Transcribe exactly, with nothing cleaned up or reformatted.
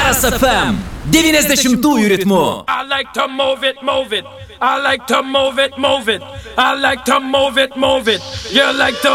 Geras F M devyniasdešimtųjų ritmu. I like to move it, move it. I like to move it, move it. I like to move it, move it. You like to